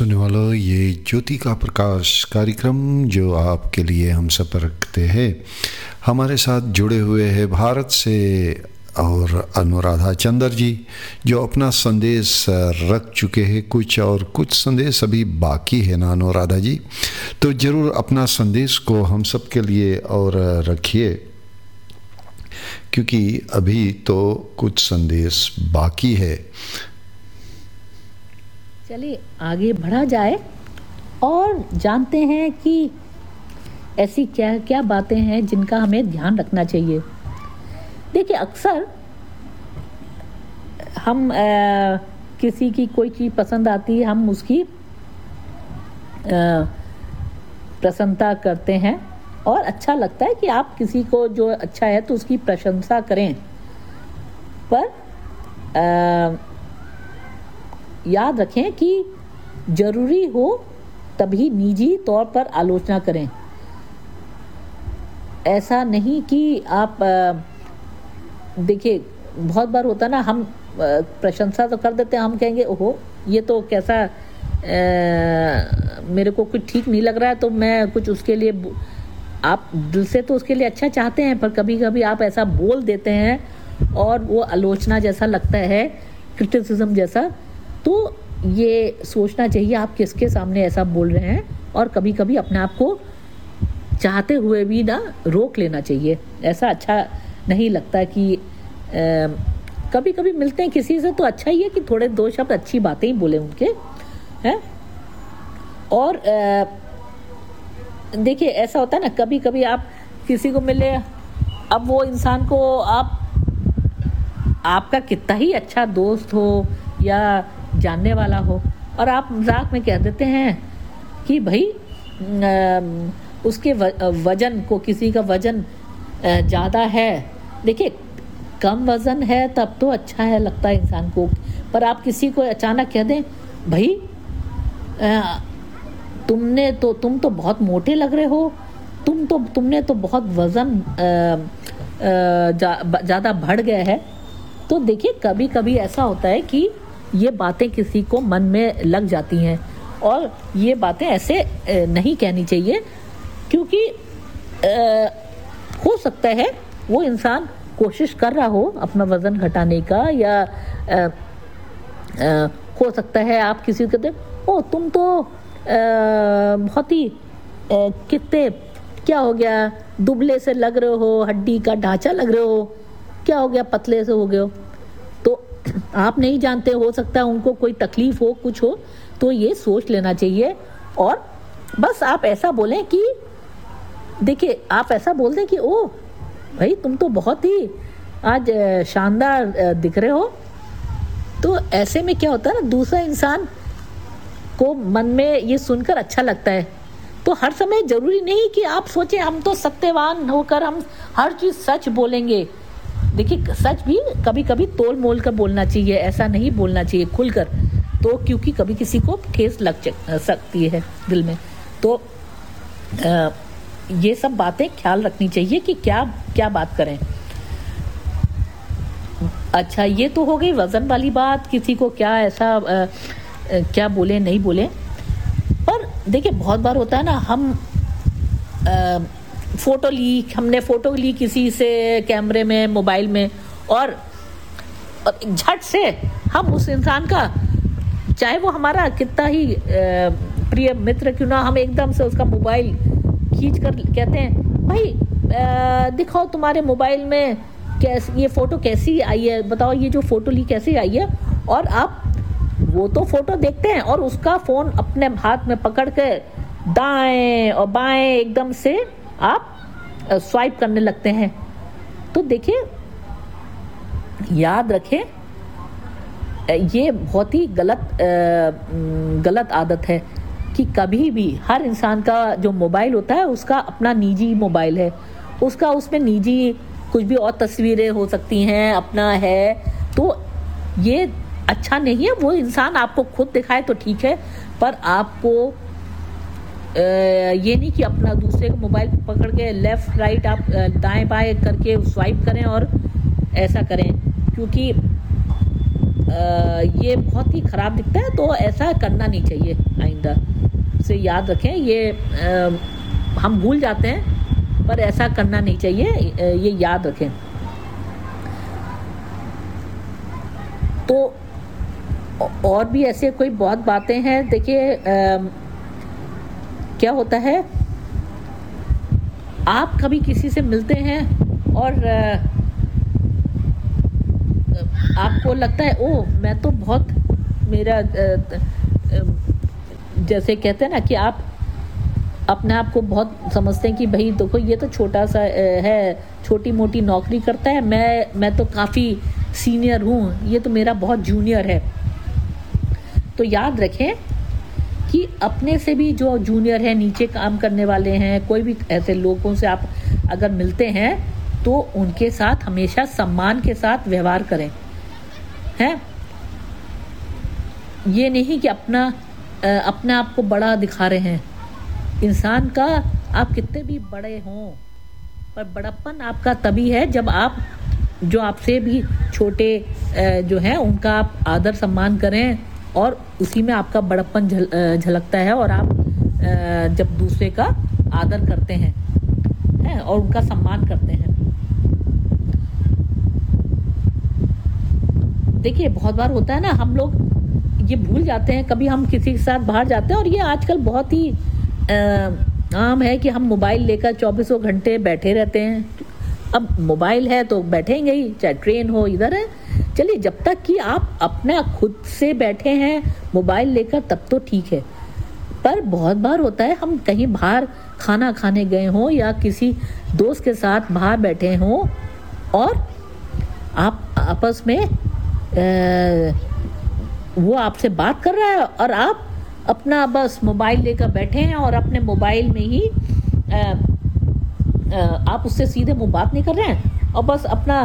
सुनने वालों, ये ज्योति का प्रकाश कार्यक्रम जो आपके लिए हम सब रखते हैं। हमारे साथ जुड़े हुए हैं भारत से और अनुराधा चंद्र जी, जो अपना संदेश रख चुके हैं कुछ, और कुछ संदेश अभी बाकी है ना अनुराधा जी। तो ज़रूर अपना संदेश को हम सब के लिए और रखिए, क्योंकि अभी तो कुछ संदेश बाकी है। चलिए आगे बढ़ा जाए और जानते हैं कि ऐसी क्या क्या बातें हैं जिनका हमें ध्यान रखना चाहिए। देखिए, अक्सर हम किसी की कोई चीज़ पसंद आती है, हम उसकी प्रशंसा करते हैं और अच्छा लगता है कि आप किसी को जो अच्छा है तो उसकी प्रशंसा करें, पर याद रखें कि ज़रूरी हो तभी निजी तौर पर आलोचना करें। ऐसा नहीं कि आप देखिए, बहुत बार होता है ना, हम प्रशंसा तो कर देते हैं, हम कहेंगे ओहो ये तो कैसा मेरे को कुछ ठीक नहीं लग रहा है, तो मैं कुछ उसके लिए, आप दिल से तो उसके लिए अच्छा चाहते हैं, पर कभी कभी आप ऐसा बोल देते हैं और वो आलोचना जैसा लगता है, क्रिटिसिज्म जैसा। तो ये सोचना चाहिए आप किसके सामने ऐसा बोल रहे हैं, और कभी कभी अपने आप को चाहते हुए भी ना रोक लेना चाहिए। ऐसा अच्छा नहीं लगता कि कभी कभी मिलते हैं किसी से तो अच्छा ही है कि थोड़े दो शब्द अच्छी बातें ही बोले उनके, हैं। और देखिए, ऐसा होता है ना, कभी कभी आप किसी को मिले, अब वो इंसान को आपका कितना ही अच्छा दोस्त हो या जानने वाला हो, और आप मजाक में कह देते हैं कि भाई उसके वजन को, किसी का वजन ज़्यादा है। देखिए, कम वजन है तब तो अच्छा है, लगता है इंसान को, पर आप किसी को अचानक कह दें भाई तुम तो बहुत मोटे लग रहे हो, तुमने तो बहुत वजन ज़्यादा बढ़ गया है। तो देखिए, कभी कभी ऐसा होता है कि ये बातें किसी को मन में लग जाती हैं, और ये बातें ऐसे नहीं कहनी चाहिए, क्योंकि हो सकता है वो इंसान कोशिश कर रहा हो अपना वज़न घटाने का, या हो सकता है आप किसी को कहते ओ तुम तो बहुत ही कितने, क्या हो गया, दुबले से लग रहे हो, हड्डी का ढांचा लग रहे हो, क्या हो गया, पतले से हो गए हो। तो आप नहीं जानते, हो सकता है उनको कोई तकलीफ हो, कुछ हो, तो ये सोच लेना चाहिए। और बस आप ऐसा बोलें कि देखिए, आप ऐसा बोल दें कि ओ भाई तुम तो बहुत ही आज शानदार दिख रहे हो। तो ऐसे में क्या होता है ना, दूसरा इंसान को मन में ये सुनकर अच्छा लगता है। तो हर समय जरूरी नहीं कि आप सोचें हम तो सत्यवान होकर हम हर चीज़ सच बोलेंगे। देखिए, सच भी कभी कभी तोल मोल कर बोलना चाहिए, ऐसा नहीं बोलना चाहिए खुलकर, तो क्योंकि कभी किसी को ठेस लग सकती है दिल में। तो ये सब बातें ख्याल रखनी चाहिए कि क्या क्या बात करें। अच्छा, ये तो हो गई वज़न वाली बात, किसी को क्या ऐसा क्या बोले नहीं बोले। पर देखिए, बहुत बार होता है ना, हम हमने फ़ोटो ली किसी से कैमरे में, मोबाइल में, और झट से हम उस इंसान का, चाहे वो हमारा कितना ही प्रिय मित्र क्यों ना, हम एकदम से उसका मोबाइल खींच कर कहते हैं भाई दिखाओ तुम्हारे मोबाइल में ये फ़ोटो कैसी आई है, बताओ ये जो फ़ोटो ली कैसी आई है। और आप वो तो फ़ोटो देखते हैं और उसका फ़ोन अपने हाथ में पकड़ के दाएं और बाएं एकदम से आप स्वाइप करने लगते हैं। तो देखिए, याद रखें, ये बहुत ही गलत आदत है कि कभी भी हर इंसान का जो मोबाइल होता है उसका अपना निजी मोबाइल है, उसमें निजी कुछ भी और तस्वीरें हो सकती हैं, अपना है, तो ये अच्छा नहीं है। वो इंसान आपको खुद दिखाए तो ठीक है, पर आपको ये नहीं कि अपना दूसरे का मोबाइल पकड़ के लेफ़्ट राइट आप दाएं बाएं करके स्वाइप करें और ऐसा करें, क्योंकि ये बहुत ही ख़राब दिखता है, तो ऐसा करना नहीं चाहिए। आइंदा से याद रखें, ये हम भूल जाते हैं पर ऐसा करना नहीं चाहिए, ये याद रखें। तो और भी ऐसे कोई बहुत बातें हैं। देखिए क्या होता है, आप कभी किसी से मिलते हैं और आपको लगता है ओ मैं तो बहुत मेरा जैसे कहते हैं ना कि आप अपने आप को बहुत समझते हैं कि भाई देखो ये तो छोटा सा है, छोटी मोटी नौकरी करता है, मैं तो काफ़ी सीनियर हूँ, ये तो मेरा बहुत जूनियर है। तो याद रखें कि अपने से भी जो जूनियर है, नीचे काम करने वाले हैं, कोई भी ऐसे लोगों से आप अगर मिलते हैं तो उनके साथ हमेशा सम्मान के साथ व्यवहार करें, हैं। ये नहीं कि अपने आप को बड़ा दिखा रहे हैं। इंसान का आप कितने भी बड़े हों, पर बड़प्पन आपका तभी है जब आप जो आपसे भी छोटे जो हैं उनका आप आदर सम्मान करें, और उसी में आपका बड़प्पन झलकता है। और आप जब दूसरे का आदर करते हैं और उनका सम्मान करते हैं। देखिए बहुत बार होता है ना, हम लोग ये भूल जाते हैं, कभी हम किसी के साथ बाहर जाते हैं, और ये आजकल बहुत ही आम है कि हम मोबाइल लेकर 24 घंटे बैठे रहते हैं। अब मोबाइल है तो बैठेंगे ही, चाहे ट्रेन हो इधर है। चलिए, जब तक कि आप अपना खुद से बैठे हैं मोबाइल लेकर तब तो ठीक है। पर बहुत बार होता है हम कहीं बाहर खाना खाने गए हों या किसी दोस्त के साथ बाहर बैठे हों और आप आपस में वो आपसे बात कर रहा है और आप अपना बस मोबाइल लेकर बैठे हैं और अपने मोबाइल में ही आप उससे सीधे मुंह बात नहीं कर रहे हैं और बस अपना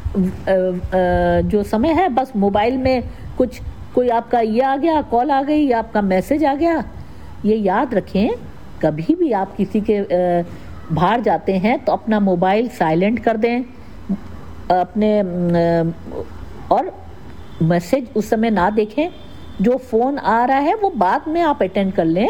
जो समय है बस मोबाइल में कोई आपका ये आ गया, कॉल आ गई या आपका मैसेज आ गया। ये याद रखें, कभी भी आप किसी के बाहर जाते हैं तो अपना मोबाइल साइलेंट कर दें अपने और मैसेज उस समय ना देखें। जो फ़ोन आ रहा है वो बाद में आप अटेंड कर लें।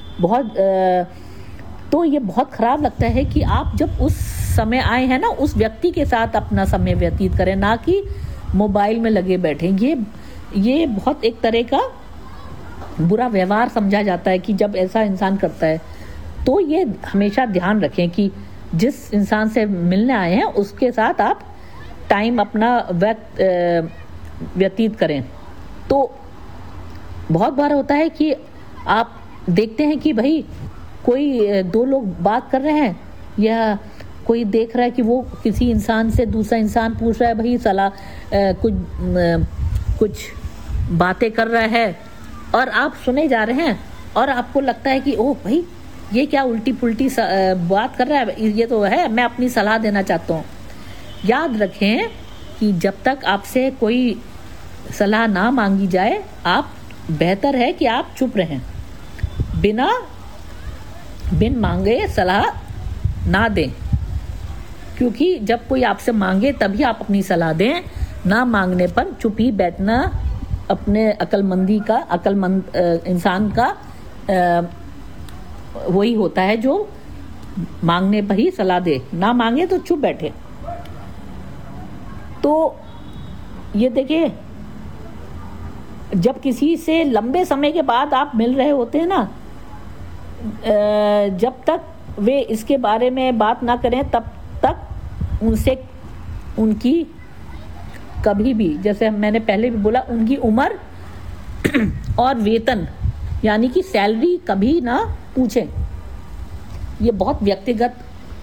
तो ये बहुत ख़राब लगता है कि आप जब उस समय आए हैं ना, उस व्यक्ति के साथ अपना समय व्यतीत करें, ना कि मोबाइल में लगे बैठें। ये बहुत एक तरह का बुरा व्यवहार समझा जाता है कि जब ऐसा इंसान करता है। तो ये हमेशा ध्यान रखें कि जिस इंसान से मिलने आए हैं उसके साथ आप टाइम अपना व्यतीत करें। तो बहुत बार होता है कि आप देखते हैं कि भाई कोई दो लोग बात कर रहे हैं या कोई देख रहा है कि वो किसी इंसान से दूसरा इंसान पूछ रहा है भाई सलाह, कुछ बातें कर रहा है और आप सुने जा रहे हैं और आपको लगता है कि ओह भाई ये क्या उल्टी पुल्टी बात कर रहा है, ये तो है मैं अपनी सलाह देना चाहता हूँ। याद रखें कि जब तक आपसे कोई सलाह ना मांगी जाए, आप बेहतर है कि आप चुप रहें, बिन मांगे सलाह ना दें। क्योंकि जब कोई आपसे मांगे तभी आप अपनी सलाह दें, ना मांगने पर चुप ही बैठना अपने अक्लमंद इंसान का वही होता है जो मांगने पर ही सलाह दे, ना मांगे तो चुप बैठे। तो ये देखिए, जब किसी से लंबे समय के बाद आप मिल रहे होते हैं ना, जब तक वे इसके बारे में बात ना करें तब तक उनसे उनकी कभी भी, जैसे मैंने पहले भी बोला, उनकी उम्र और वेतन यानी कि सैलरी कभी ना पूछें। ये बहुत व्यक्तिगत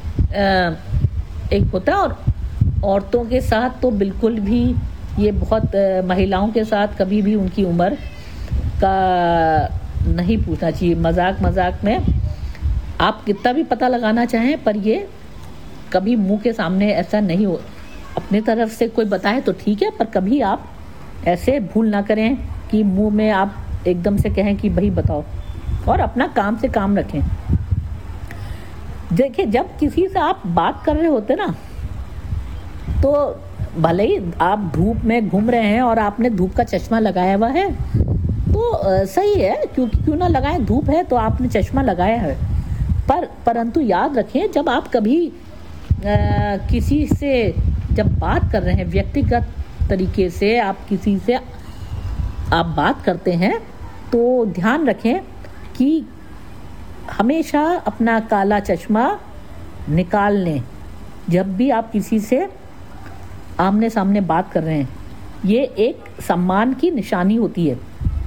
एक होता है। और औरतों के साथ तो बिल्कुल भी ये बहुत, महिलाओं के साथ कभी भी उनकी उम्र का नहीं पूछना चाहिए। मजाक में आप कितना भी पता लगाना चाहें पर ये कभी मुंह के सामने ऐसा नहीं हो। अपने तरफ से कोई बताए तो ठीक है, पर कभी आप ऐसे भूल ना करें कि मुंह में आप एकदम से कहें कि भाई बताओ, और अपना काम से काम रखें। देखिए, जब किसी से आप बात कर रहे होते ना, तो भले ही आप धूप में घूम रहे हैं और आपने धूप का चश्मा लगाया हुआ है तो सही है, क्यों ना लगाएं, धूप है तो आपने चश्मा लगाया है। परंतु याद रखें, जब आप कभी किसी से जब बात कर रहे हैं, व्यक्तिगत तरीके से आप किसी से आप बात करते हैं, तो ध्यान रखें कि हमेशा अपना काला चश्मा निकाल लें जब भी आप किसी से आमने सामने बात कर रहे हैं। ये एक सम्मान की निशानी होती है।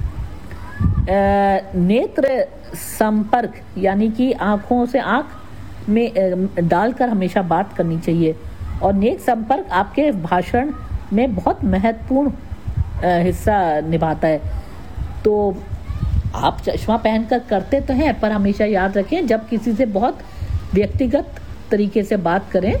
नेत्र संपर्क यानी कि आँखों से आँख में डालकर हमेशा बात करनी चाहिए, और नेत्र संपर्क आपके भाषण में बहुत महत्वपूर्ण हिस्सा निभाता है। तो आप चश्मा पहनकर करते तो हैं, पर हमेशा याद रखें जब किसी से बहुत व्यक्तिगत तरीके से बात करें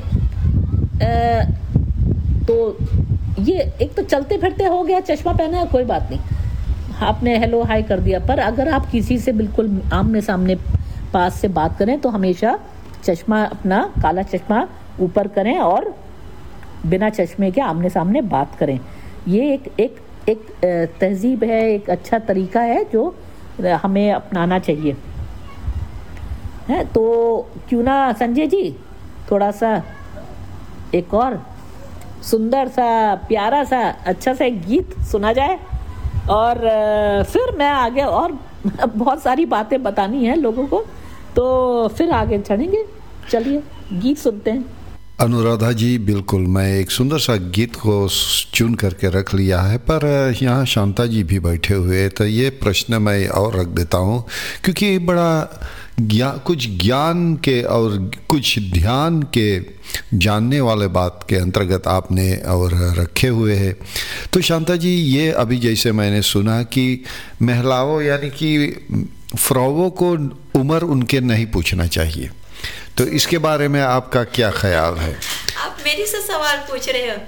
तो ये एक तो चलते फिरते हो गया, चश्मा पहना है कोई बात नहीं, आपने हेलो हाय कर दिया, पर अगर आप किसी से बिल्कुल आमने सामने पास से बात करें तो हमेशा चश्मा, अपना काला चश्मा ऊपर करें और बिना चश्मे के आमने सामने बात करें। ये एक तहजीब है, एक अच्छा तरीका है जो हमें अपनाना चाहिए है। तो क्यों ना संजय जी थोड़ा सा एक और सुंदर सा, प्यारा सा, अच्छा सा एक गीत सुना जाए, और फिर मैं आगे और बहुत सारी बातें बतानी है लोगों को, तो फिर आगे चढ़ेंगे। चलिए गीत सुनते हैं। अनुराधा जी, बिल्कुल, मैं एक सुंदर सा गीत को चुन करके रख लिया है, पर यहाँ शांता जी भी बैठे हुए, तो ये प्रश्न मैं और रख देता हूँ, क्योंकि बड़ा कुछ ज्ञान के और कुछ ध्यान के जानने वाले बात के अंतर्गत आपने और रखे हुए हैं। तो शांता जी, ये अभी जैसे मैंने सुना कि महिलाओं यानी कि फ्रॉवों को उम्र उनके नहीं पूछना चाहिए, तो इसके बारे में आपका क्या ख्याल है? आप मेरे से सवाल पूछ रहे हो?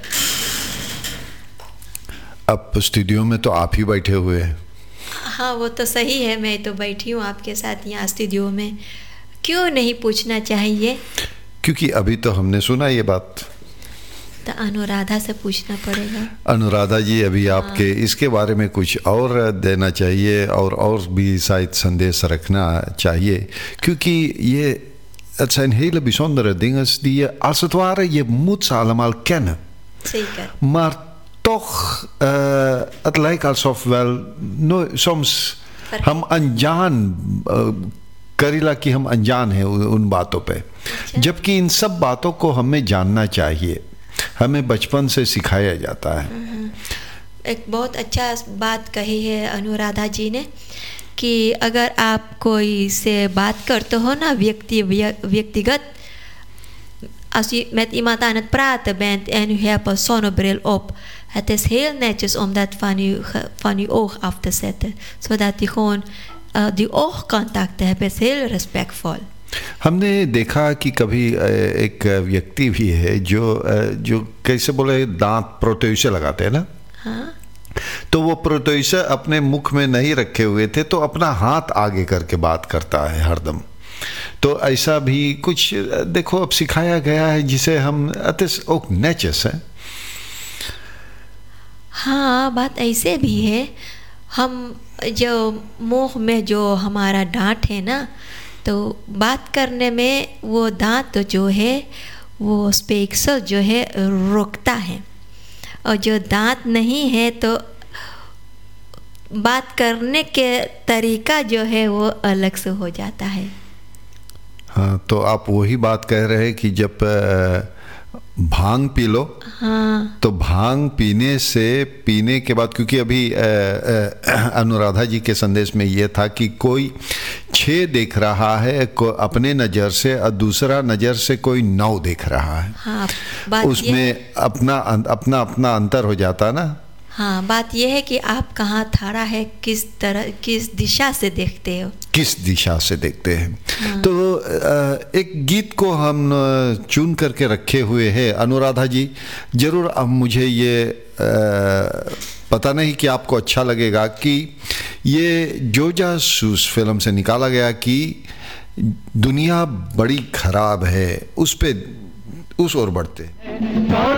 अब स्टूडियो में तो आप ही बैठे हुए हैं। हाँ, वो तो सही है, मैं तो बैठी हूँ आपके साथ यहाँ स्टूडियो में। क्यों नहीं पूछना चाहिए? क्योंकि अभी तो हमने सुना ये बात, तो अनुराधा से पूछना पड़ेगा। अनुराधा जी, अभी आपके इसके बारे में कुछ और देना चाहिए और भी शायद संदेश रखना चाहिए, क्योंकि ये het zijn hele bijzondere dingen die je als het ware, je moet ze allemaal kennen. Zeker. Maar toch, het lijkt alsof soms हम अनजान करीला कि हम अनजान हैं उन बातों पे, जबकि इन सब बातों को हमें जानना चाहिए, हमें बचपन से सिखाया जाता है। एक बहुत अच्छा बात कही है अनुराधा जी ने कि अगर आप कोई से बात करते हो ना व्यक्तिगत, als je met iemand aan het praten bent en u hebt een zonnebril op, het is heel netjes om dat van uw oog af te zetten, zodat je gewoon die oogcontact hebt, is heel respectvol. हमने देखा कि कभी एक व्यक्ति भी है जो कैसे बोले, दांत प्रोटेज से लगाते हैं ना, हाँ, तो वो प्रोटेज अपने मुख में नहीं रखे हुए थे, तो अपना हाथ आगे करके बात करता है हरदम। तो ऐसा भी कुछ देखो अब सिखाया गया है, जिसे हम ओक नेचस है। हाँ, बात ऐसे भी है, हम जो मुंह में जो हमारा दांत है ना, तो बात करने में वो दांत जो है वो स्पेक्सल जो है रोकता है, और जो दांत नहीं है तो बात करने के तरीका जो है वो अलग से हो जाता है। हाँ, तो आप वही बात कह रहे हैं कि जब भांग पी लो, हाँ, तो भांग पीने के बाद, क्योंकि अभी अनुराधा जी के संदेश में ये था कि कोई 6 देख रहा है अपने नज़र से, और दूसरा नज़र से कोई 9 देख रहा है। हाँ, बात उसमें अपना अंतर हो जाता ना। हाँ, बात यह है कि आप कहाँ खड़ा है, किस दिशा से देखते हो, किस दिशा से देखते हैं। हाँ। तो एक गीत को हम चुन करके रखे हुए हैं अनुराधा जी, जरूर। अब मुझे ये पता नहीं कि आपको अच्छा लगेगा कि ये जो जासूस फिल्म से निकाला गया कि दुनिया बड़ी खराब है, उस ओर बढ़ते।